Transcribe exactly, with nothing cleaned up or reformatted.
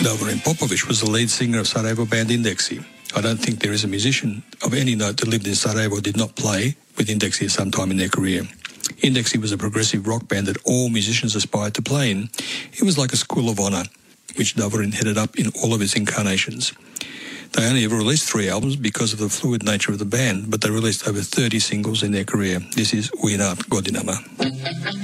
Davorin Popovic was the lead singer of Sarajevo band Indeksi. I don't think there is a musician of any note that lived in Sarajevo who did not play with Indeksi at some time in their career. Indeksi was a progressive rock band that all musicians aspired to play in. It was like a school of honour, which Davorin headed up in all of its incarnations. They only ever released three albums because of the fluid nature of the band, but they released over thirty singles in their career. This is U inat godinama.